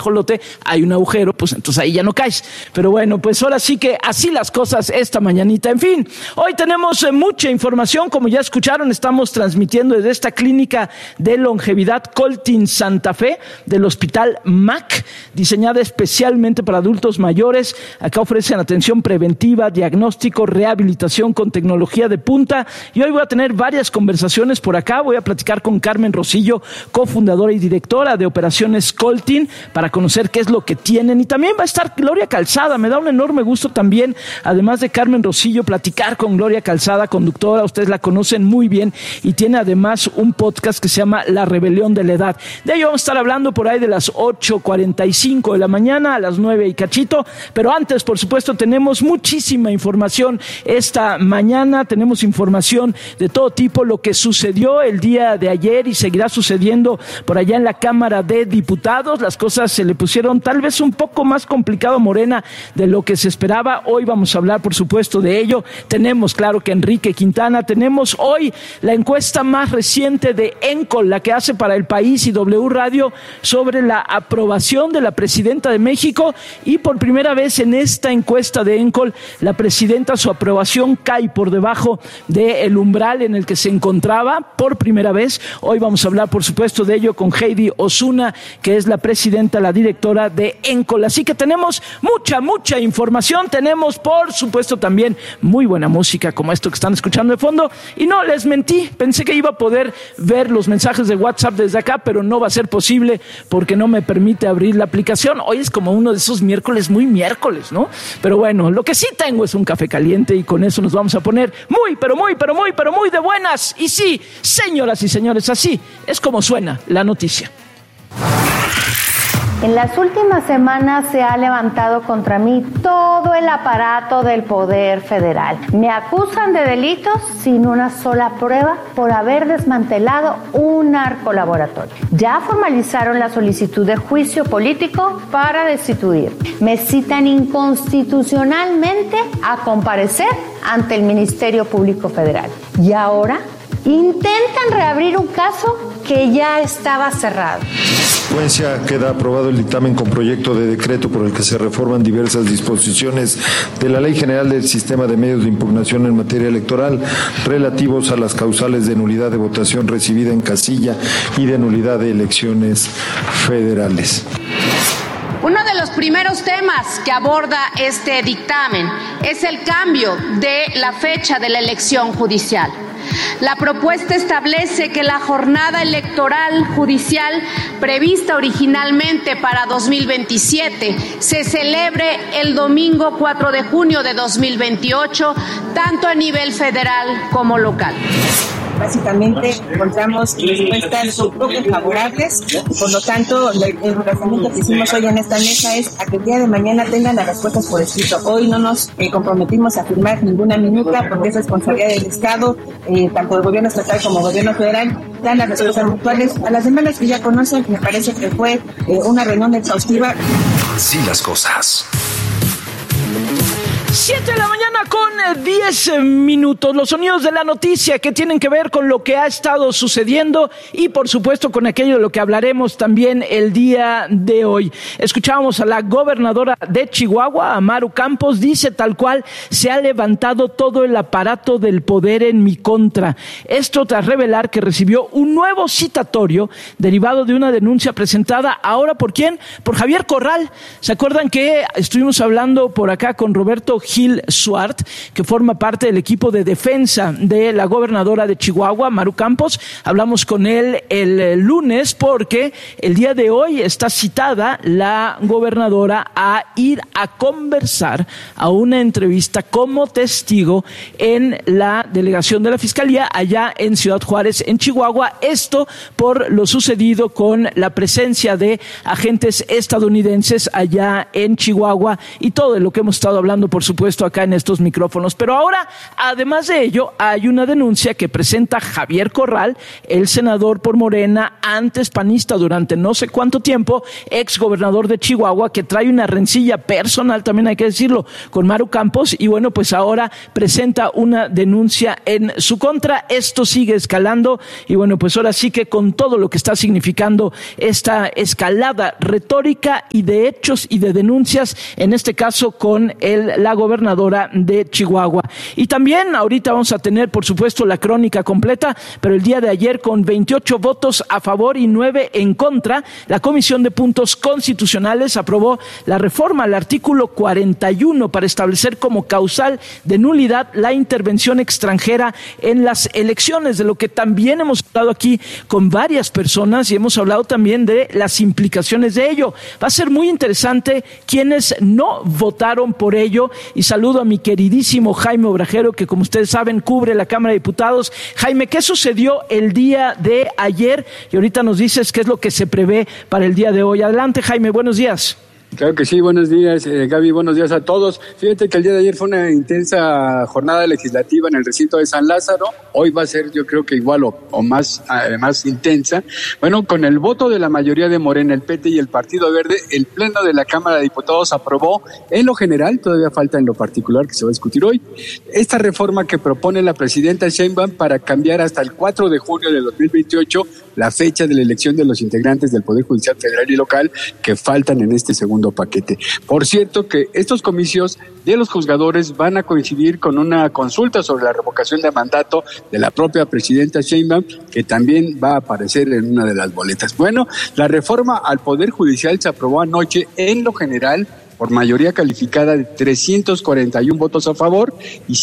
ajolote hay un agujero, pues entonces ahí ya no caes. Pero bueno, pues ahora sí que así las cosas esta mañanita. En fin, hoy tenemos mucha información, como ya escucharon, estamos transmitiendo desde esta clínica de longevidad Coltin Santa Fe del Hospital MAC, diseñada especialmente para adultos mayores. Acá ofrecen atención preventiva, diagnóstico, rehabilitación con tecnología de punta, y hoy voy a tener varias conversaciones por acá. Voy a platicar con Carmen Rosillo, cofundadora y directora de Operaciones Coltin, para conocer qué es lo que tienen, y también va a estar Gloria Calzada. Me da un enorme gusto también, además de Carmen Rosillo, platicar con Gloria Calzada, conductora, ustedes la conocen muy bien, y tiene además un podcast que se llama La Rebelión de la Edad. De ello vamos a estar hablando por ahí de las 8:45 de la mañana a las 9 y cachito, pero antes, por supuesto, tenemos muchísima información esta mañana. Tenemos información de todo tipo, lo que sucedió el día de ayer y seguirá sucediendo por allá en la Cámara de Diputados. Las cosas se le pusieron tal vez un poco más complicado a Morena de lo que se esperaba. Hoy vamos a hablar, por supuesto, de ello. Tenemos, claro, que Enrique Quintana. Tenemos hoy la encuesta más reciente de ENCOL, la que hace para El País y W Radio, sobre la aprobación de la presidenta de México, y por primera vez en esta encuesta de ENCOL, la presidenta, su aprobación cae por debajo del umbral en el que se encontraba por primera vez. Hoy vamos a hablar, por supuesto, de ello con Heidi Osuna, que es la presidenta, la directora de ENCOL. Así que tenemos mucha información. Tenemos, por supuesto, también muy buena música, como esto que están escuchando de fondo. Y no les mentí, pensé que iba a poder ver los mensajes de WhatsApp desde acá, pero no va a ser posible porque no me permite abrir la aplicación. Hoy es como uno de esos miércoles, muy miércoles, ¿no? Pero bueno, lo que sí tengo es un café caliente, y con eso nos vamos a poner muy de buenas. Y sí, señoras y señores, así es como suena la noticia. En las últimas semanas se ha levantado contra mí todo el aparato del Poder Federal. Me acusan de delitos sin una sola prueba por haber desmantelado un narcolaboratorio. Ya formalizaron la solicitud de juicio político para destituir. Me citan inconstitucionalmente a comparecer ante el Ministerio Público Federal. Y ahora intentan reabrir un caso que ya estaba cerrado. Queda aprobado el dictamen con proyecto de decreto por el que se reforman diversas disposiciones de la Ley General del Sistema de Medios de Impugnación en materia electoral relativos a las causales de nulidad de votación recibida en casilla y de nulidad de elecciones federales. Uno de los primeros temas que aborda este dictamen es el cambio de la fecha de la elección judicial. La propuesta establece que la jornada electoral judicial prevista originalmente para 2027 se celebre el domingo 4 de junio de 2028, tanto a nivel federal como local. Básicamente encontramos respuestas un poco favorables, por lo tanto el razonamiento que hicimos hoy en esta mesa es a que el día de mañana tengan las respuestas por escrito. Hoy no nos comprometimos a firmar ninguna minuta porque es responsabilidad del Estado, tanto del gobierno estatal como del gobierno federal, dan las respuestas puntuales a las demandas que ya conocen. Me parece que fue una reunión exhaustiva. Así las cosas. 7 de la mañana con 10 minutos. Los sonidos de la noticia que tienen que ver con lo que ha estado sucediendo y, por supuesto, con aquello de lo que hablaremos también el día de hoy. Escuchábamos a la gobernadora de Chihuahua, Maru Campos. Dice tal cual: se ha levantado todo el aparato del poder en mi contra. Esto tras revelar que recibió un nuevo citatorio derivado de una denuncia presentada ahora ¿por quién? Por Javier Corral. ¿Se acuerdan que estuvimos hablando por acá con Roberto Gil Suart, que forma parte del equipo de defensa de la gobernadora de Chihuahua, Maru Campos? Hablamos con él el lunes porque el día de hoy está citada la gobernadora a ir a conversar, a una entrevista como testigo en la delegación de la Fiscalía allá en Ciudad Juárez, en Chihuahua. Esto por lo sucedido con la presencia de agentes estadounidenses allá en Chihuahua y todo de lo que hemos estado hablando, por supuesto, supuesto, acá en estos micrófonos. Pero ahora, además de ello, hay una denuncia que presenta Javier Corral, el senador por Morena, antes panista durante no sé cuánto tiempo, ex gobernador de Chihuahua, que trae una rencilla personal, también hay que decirlo, con Maru Campos, y bueno, pues ahora presenta una denuncia en su contra. Esto sigue escalando, y bueno, pues ahora sí que con todo lo que está significando esta escalada retórica y de hechos y de denuncias, en este caso con la gobernadora de Chihuahua. Y también ahorita vamos a tener, por supuesto, la crónica completa, pero el día de ayer, con 28 votos a favor y 9 en contra, la Comisión de Puntos Constitucionales aprobó la reforma al artículo 41 para establecer como causal de nulidad la intervención extranjera en las elecciones, de lo que también hemos hablado aquí con varias personas y hemos hablado también de las implicaciones de ello. Va a ser muy interesante quienes no votaron por ello, y saludo a mi queridísimo Jaime Obrajero, que como ustedes saben cubre la Cámara de Diputados. Jaime, ¿qué sucedió el día de ayer? Y ahorita nos dices qué es lo que se prevé para el día de hoy. Adelante, Jaime, buenos días. Claro que sí, buenos días, Gaby, buenos días a todos. Fíjate que el día de ayer fue una intensa jornada legislativa en el recinto de San Lázaro. Hoy va a ser, yo creo que igual o más intensa. Bueno, con el voto de la mayoría de Morena, el PT y el Partido Verde, el Pleno de la Cámara de Diputados aprobó en lo general, todavía falta en lo particular que se va a discutir hoy, esta reforma que propone la presidenta Sheinbaum para cambiar hasta el 4 de junio de 2028 la fecha de la elección de los integrantes del Poder Judicial Federal y Local que faltan en este segundo paquete. Por cierto que estos comicios de los juzgadores van a coincidir con una consulta sobre la revocación de mandato de la propia presidenta Sheinbaum, que también va a aparecer en una de las boletas. Bueno, la reforma al Poder Judicial se aprobó anoche en lo general por mayoría calificada de 341 votos a favor y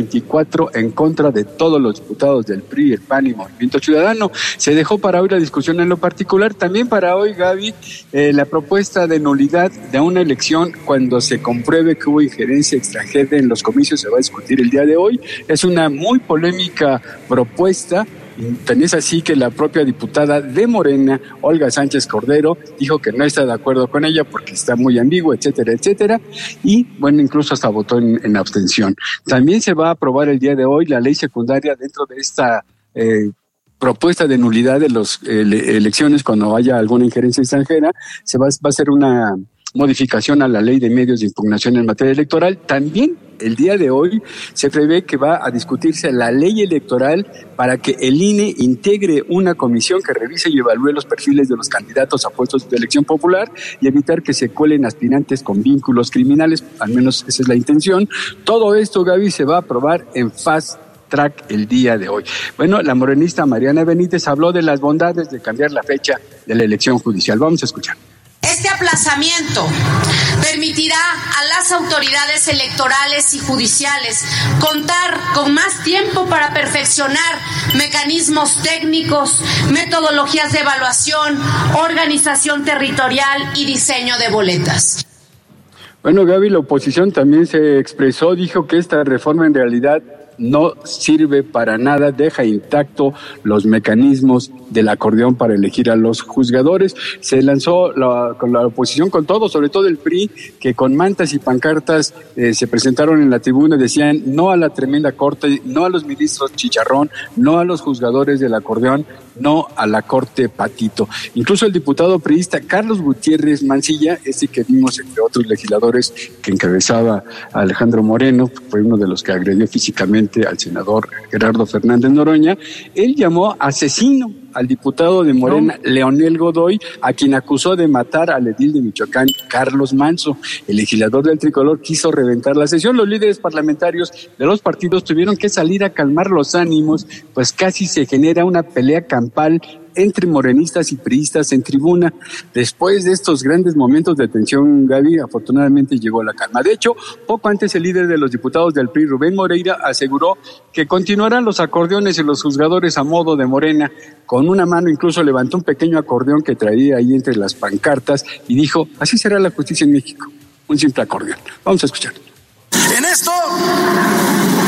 124 en contra de todos los diputados del PRI, el PAN y Movimiento Ciudadano. Se dejó para hoy la discusión en lo particular, también para hoy, Gaby, la propuesta de nulidad de una elección cuando se compruebe que hubo injerencia extranjera en los comicios, se va a discutir el día de hoy. Es una muy polémica propuesta. Tan es así que la propia diputada de Morena, Olga Sánchez Cordero, dijo que no está de acuerdo con ella porque está muy ambiguo, etcétera, etcétera, y bueno, incluso hasta votó en abstención. También se va a aprobar el día de hoy la ley secundaria dentro de esta propuesta de nulidad de las elecciones cuando haya alguna injerencia extranjera. Se va a hacer una modificación a la ley de medios de impugnación en materia electoral. También el día de hoy se prevé que va a discutirse la ley electoral para que el INE integre una comisión que revise y evalúe los perfiles de los candidatos a puestos de elección popular y evitar que se cuelen aspirantes con vínculos criminales, al menos esa es la intención. Todo esto, Gaby, se va a aprobar en fast track el día de hoy. Bueno, la morenista Mariana Benítez habló de las bondades de cambiar la fecha de la elección judicial. Vamos a escuchar. Este aplazamiento permitirá a las autoridades electorales y judiciales contar con más tiempo para perfeccionar mecanismos técnicos, metodologías de evaluación, organización territorial y diseño de boletas. Bueno, Gaby, la oposición también se expresó, dijo que esta reforma en realidad no sirve para nada, deja intacto los mecanismos del acordeón para elegir a los juzgadores. Se lanzó con la oposición con todo, sobre todo el PRI, que con mantas y pancartas se presentaron en la tribuna, decían no a la tremenda corte, no a los ministros chicharrón, no a los juzgadores del acordeón, no a la corte patito. Incluso el diputado priista Carlos Gutiérrez Mancilla, que vimos entre otros legisladores que encabezaba a Alejandro Moreno, fue uno de los que agredió físicamente al senador Gerardo Fernández Noroña, él llamó asesino al diputado de Morena, Leonel Godoy, a quien acusó de matar al edil de Michoacán, Carlos Manso. El legislador del Tricolor quiso reventar la sesión. Los líderes parlamentarios de los partidos tuvieron que salir a calmar los ánimos, pues casi se genera una pelea campal entre morenistas y priistas en tribuna. Después de estos grandes momentos de tensión, Gaby, afortunadamente llegó la calma. De hecho, poco antes el líder de los diputados del PRI, Rubén Moreira, aseguró que continuarán los acordeones y los juzgadores a modo de Morena. Con una mano incluso levantó un pequeño acordeón que traía ahí entre las pancartas y dijo, así será la justicia en México, un simple acordeón. Vamos a escuchar. En esto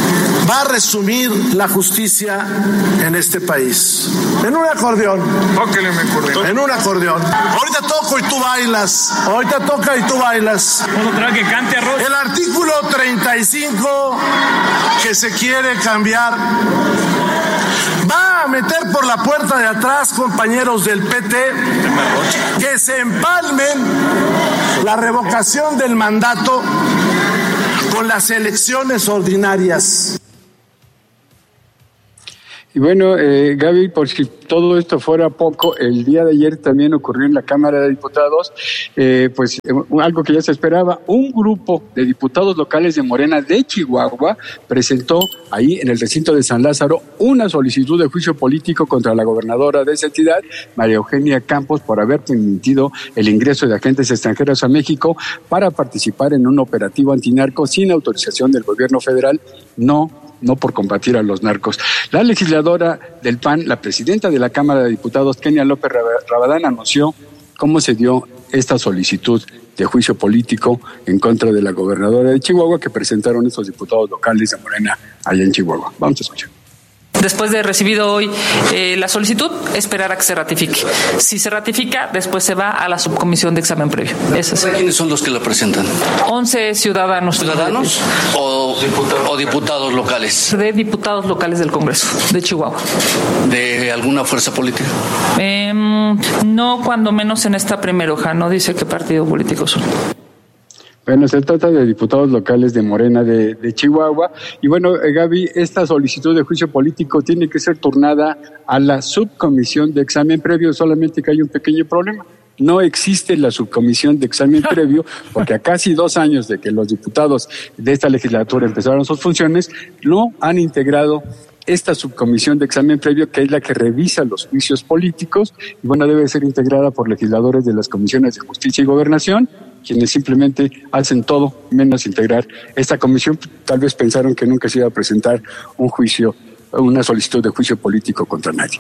va a resumir la justicia en este país. En un acordeón. En un acordeón. Ahorita toco y tú bailas. Ahorita toca y tú bailas. Que cante arroz. El artículo 35 que se quiere cambiar va a meter por la puerta de atrás, compañeros del PT, que se empalmen la revocación del mandato con las elecciones ordinarias. Y bueno, Gaby, por si todo esto fuera poco, el día de ayer también ocurrió en la Cámara de Diputados, algo que ya se esperaba. Un grupo de diputados locales de Morena de Chihuahua presentó ahí en el recinto de San Lázaro una solicitud de juicio político contra la gobernadora de esa entidad, María Eugenia Campos, por haber permitido el ingreso de agentes extranjeros a México para participar en un operativo antinarco sin autorización del gobierno federal, no por combatir a los narcos. La legisladora del PAN, la presidenta de la Cámara de Diputados, Kenia López Rabadán, anunció cómo se dio esta solicitud de juicio político en contra de la gobernadora de Chihuahua que presentaron estos diputados locales de Morena allá en Chihuahua. Vamos a escuchar. Después de recibido hoy la solicitud, esperar a que se ratifique. Si se ratifica, después se va a la subcomisión de examen previo. ¿Quiénes son los que la presentan? 11 ciudadanos. ¿Ciudadanos o diputados locales? De diputados locales del Congreso de Chihuahua. ¿De alguna fuerza política? No, cuando menos en esta primera hoja. No dice qué partido político son. Bueno, se trata de diputados locales de Morena de Chihuahua. Y bueno, Gaby, esta solicitud de juicio político tiene que ser turnada a la subcomisión de examen previo, solamente que hay un pequeño problema. No existe la subcomisión de examen previo, porque a casi 2 años de que los diputados de esta legislatura empezaron sus funciones, no han integrado esta subcomisión de examen previo, que es la que revisa los juicios políticos, y bueno, debe ser integrada por legisladores de las comisiones de Justicia y Gobernación, quienes simplemente hacen todo menos integrar esta comisión. Tal vez pensaron que nunca se iba a presentar una solicitud de juicio político contra nadie.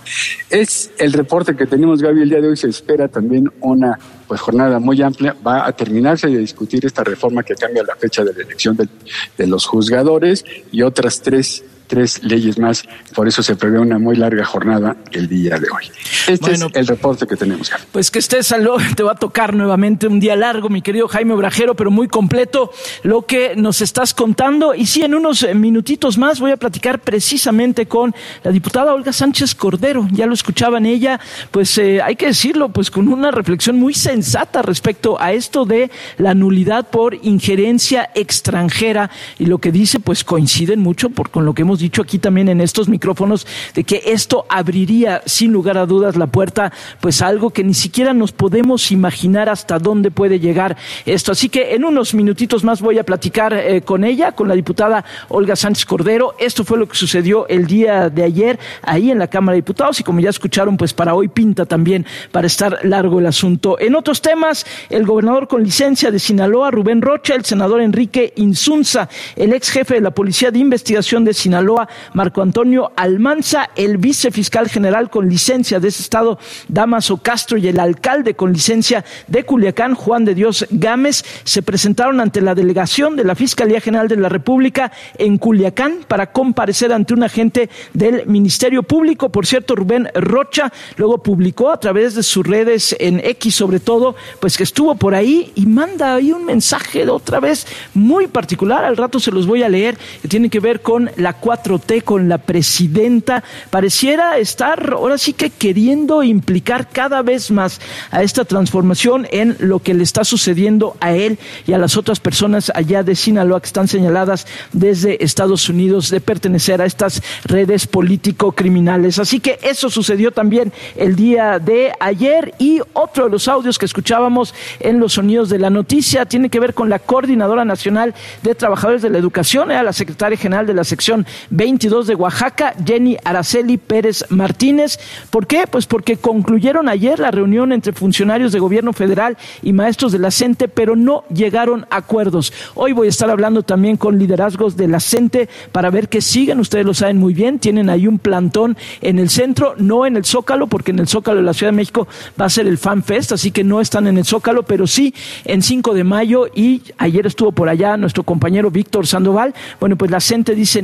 Es el reporte que tenemos, Gaby. El día de hoy se espera también una jornada muy amplia. Va a terminarse de discutir esta reforma que cambia la fecha de la elección de los juzgadores y otras tres leyes más. Por eso se prevé una muy larga jornada el día de hoy. Este es el reporte que tenemos. Pues que estés te va a tocar nuevamente un día largo, mi querido Jaime Obrajero, pero muy completo lo que nos estás contando. Y sí, en unos minutitos más voy a platicar precisamente con la diputada Olga Sánchez Cordero. Ya lo escuchaban ella, pues hay que decirlo, pues con una reflexión muy sensata respecto a esto de la nulidad por injerencia extranjera, y lo que dice pues coinciden mucho con lo que hemos dicho aquí también en estos micrófonos, de que esto abriría sin lugar a dudas la puerta pues a algo que ni siquiera nos podemos imaginar hasta dónde puede llegar esto. Así que en unos minutitos más voy a platicar con ella, con la diputada Olga Sánchez Cordero. Esto fue lo que sucedió el día de ayer ahí en la Cámara de Diputados, y como ya escucharon, pues para hoy pinta también para estar largo el asunto. En otros temas, el gobernador con licencia de Sinaloa, Rubén Rocha, el senador Enrique Insunza, el ex jefe de la Policía de Investigación de Sinaloa, Marco Antonio Almanza, el vicefiscal general con licencia de ese estado, Dámaso Castro, y el alcalde con licencia de Culiacán, Juan de Dios Gámez, se presentaron ante la delegación de la Fiscalía General de la República en Culiacán para comparecer ante un agente del Ministerio Público. Por cierto, Rubén Rocha luego publicó a través de sus redes en X, sobre todo, pues que estuvo por ahí y manda ahí un mensaje de otra vez muy particular. Al rato se los voy a leer, que tiene que ver con la 4T, con la presidenta. Pareciera estar ahora sí que queriendo implicar cada vez más a esta transformación en lo que le está sucediendo a él y a las otras personas allá de Sinaloa que están señaladas desde Estados Unidos de pertenecer a estas redes político-criminales. Así que eso sucedió también el día de ayer. Y otro de los audios que escuchábamos en los sonidos de la noticia tiene que ver con la Coordinadora Nacional de Trabajadores de la Educación, era la secretaria general de la sección 22 de Oaxaca, Jenny Araceli Pérez Martínez. ¿Por qué? Pues porque concluyeron ayer la reunión entre funcionarios de gobierno federal y maestros de la CENTE, pero no llegaron a acuerdos. Hoy voy a estar hablando también con liderazgos de la CENTE para ver qué siguen. Ustedes lo saben muy bien, tienen ahí un plantón en el centro, no en el Zócalo, porque en el Zócalo de la Ciudad de México va a ser el Fan Fest, así que no están en el Zócalo, pero sí en 5 de mayo, y ayer estuvo por allá nuestro compañero Víctor Sandoval. Bueno, pues la CENTE dice no llega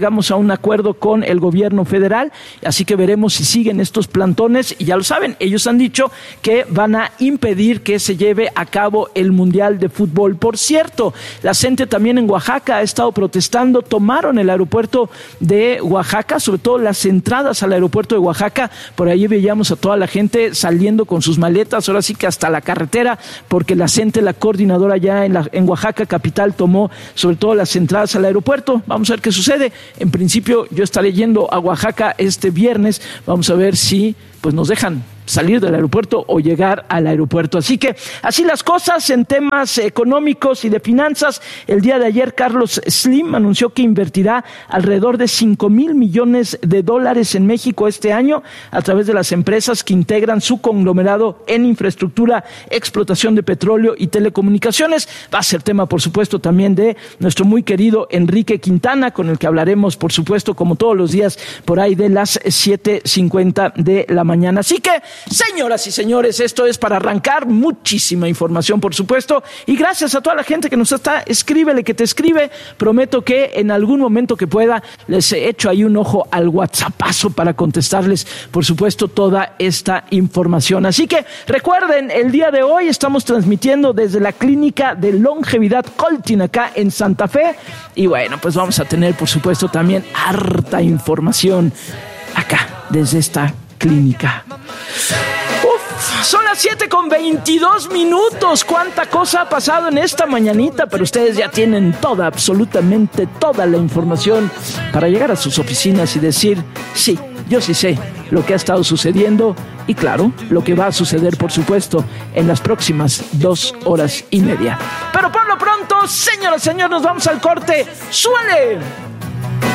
llegamos a un acuerdo con el gobierno federal, así que veremos si siguen estos plantones, y ya lo saben, ellos han dicho que van a impedir que se lleve a cabo el Mundial de Fútbol. Por cierto, la gente también en Oaxaca ha estado protestando, tomaron el aeropuerto de Oaxaca, sobre todo las entradas al aeropuerto de Oaxaca, por ahí veíamos a toda la gente saliendo con sus maletas, ahora sí que hasta la carretera, porque la gente, la coordinadora ya en Oaxaca capital, tomó sobre todo las entradas al aeropuerto. Vamos a ver qué sucede. En principio yo estaré yendo a Oaxaca este viernes, vamos a ver si pues nos dejan salir del aeropuerto o llegar al aeropuerto. Así que así las cosas en temas económicos y de finanzas. El día de ayer Carlos Slim anunció que invertirá alrededor de $5,000 millones en México este año a través de las empresas que integran su conglomerado en infraestructura, explotación de petróleo y telecomunicaciones. Va a ser tema, por supuesto, también de nuestro muy querido Enrique Quintana, con el que hablaremos, por supuesto, como todos los días, por ahí de las 7:50 de la mañana. Así que, señoras y señores, esto es para arrancar. Muchísima información, por supuesto, y gracias a toda la gente que nos está, escríbele que te escribe. Prometo que en algún momento que pueda les echo ahí un ojo al WhatsAppazo para contestarles, por supuesto, toda esta información. Así que recuerden, el día de hoy estamos transmitiendo desde la clínica de longevidad Coltin acá en Santa Fe, y bueno, pues vamos a tener, por supuesto, también harta información acá desde esta clínica. Son las 7:22. Cuánta cosa ha pasado en esta mañanita, pero ustedes ya tienen toda, absolutamente toda la información para llegar a sus oficinas y decir, sí, yo sí sé lo que ha estado sucediendo, y claro, lo que va a suceder, por supuesto, en las próximas 2 horas y media. Pero por lo pronto, señoras y señores, nos vamos al corte. ¡Suele!